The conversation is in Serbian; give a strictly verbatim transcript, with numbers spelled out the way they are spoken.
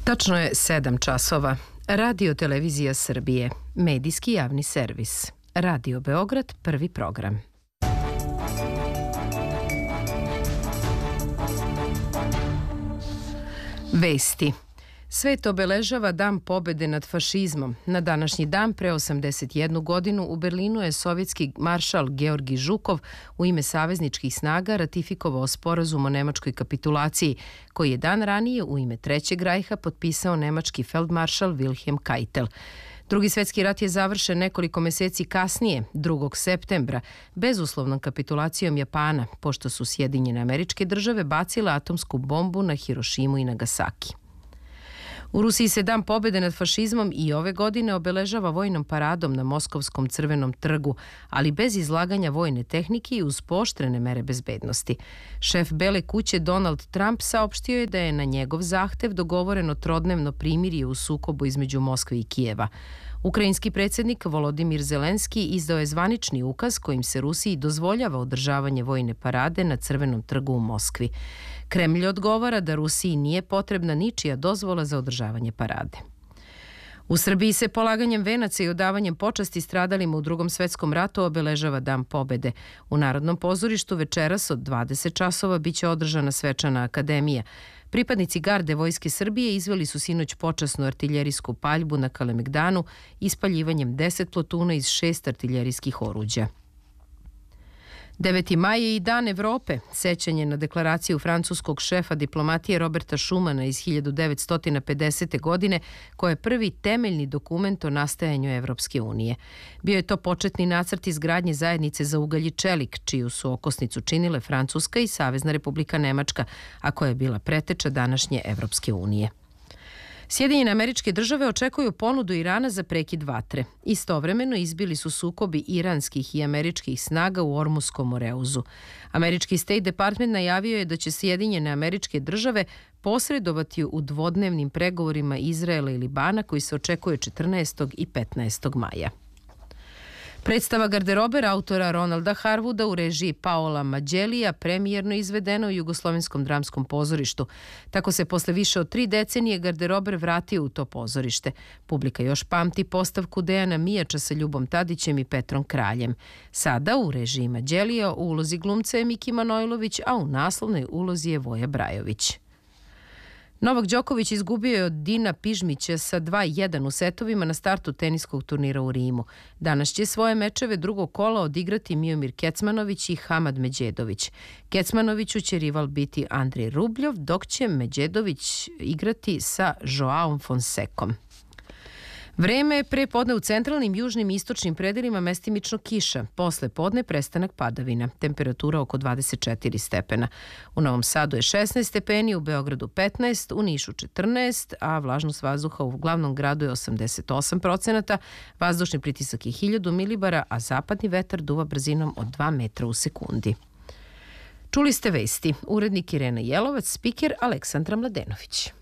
Tačno je sedam časova. Radio Televizija Srbije, medijski javni servis. Radio Beograd, prvi program. Vesti. Svet obeležava Dan pobede nad fašizmom. Na današnji dan pre osamdeset jednu godinu u Berlinu je sovjetski maršal Georgij Žukov u ime savezničkih snaga ratifikovao sporazum o nemačkoj kapitulaciji, koji je dan ranije u ime Trećeg rajha potpisao nemački feldmaršal Wilhelm Keitel. Drugi svetski rat je završen nekoliko meseci kasnije, drugog septembra, bezuslovnom kapitulacijom Japana, pošto su Sjedinjene Američke Države bacile atomsku bombu na Hirošimu i Nagasaki. U Rusiji se Dan pobede nad fašizmom i ove godine obeležava vojnom paradom na Moskovskom crvenom trgu, ali bez izlaganja vojne tehnike i uz pooštrene mere bezbednosti. Šef Bele kuće Donald Trump saopštio je da je na njegov zahtev dogovoreno trodnevno primirje u sukobu između Moskve i Kijeva. Ukrajinski predsjednik Volodimir Zelenski izdao je zvanični ukaz kojim se Rusiji dozvoljava održavanje vojne parade na Crvenom trgu u Moskvi. Kremlj odgovara da Rusiji nije potrebna ničija dozvola za održavanje parade. U Srbiji se polaganjem venaca i odavanjem počasti stradalima u Drugom svetskom ratu obeležava Dan pobede. U Narodnom pozorištu večeras od dvadeset časova biće održana svečana akademija. Pripadnici garde Vojske Srbije izveli su sinoć počasnu artiljerijsku paljbu na Kalemegdanu ispaljivanjem deset plotuna iz šest artiljerijskih oruđa. deveti maj je i Dan Evrope, sećanje na deklaraciju francuskog šefa diplomatije Roberta Schumana iz hiljadu devetsto pedesete. godine, koja je prvi temeljni dokument o nastajanju Evropske unije. Bio je to početni nacrt izgradnje zajednice za ugalj i čelik, čiju su okosnicu činile Francuska i Savezna Republika Nemačka, a koja je bila preteča današnje Evropske unije. Sjedinjene Američke Države očekuju ponudu Irana za prekid vatre. Istovremeno izbili su sukobi iranskih i američkih snaga u Ormuskom moreuzu. Američki State Department najavio je da će Sjedinjene Američke Države posredovati u dvodnevnim pregovorima Izraela i Libana koji se očekuje četrnaestog i petnaestog maja. Predstava garderober autora Ronalda Harwooda u režiji Paola Mađelija premijerno izvedena u Jugoslovenskom dramskom pozorištu. Tako se posle više od tri decenije garderober vratio u to pozorište. Publika još pamti postavku Dejana Mijača sa Ljubom Tadićem i Petrom Kraljem. Sada u režiji Mađelija u ulozi glumca je Miki Manojlović, a u naslovnoj ulozi je Voja Brajović. Novak Đoković izgubio je od Dina Pižmića sa dva jedan u setovima na startu teniskog turnira u Rimu. Danas će svoje mečeve drugog kola odigrati Miomir Kecmanović i Hamad Međedović. Kecmanoviću će rival biti Andrej Rubljov, dok će Međedović igrati sa Joaom Fonsecom. Vreme je pre podne u centralnim, južnim i istočnim predelima mestimično kiša. Posle podne prestanak padavina. Temperatura oko dvadeset četiri stepena. U Novom Sadu je šesnaest stepeni, u Beogradu petnaest, u Nišu četrnaest, a vlažnost vazduha u glavnom gradu je osamdeset osam procenata, vazdušni pritisak je hiljadu milibara, a zapadni vetar duva brzinom od dva metra u sekundi. Čuli ste vesti. Urednik Irena Jelovac, spiker Aleksandra Mladenović.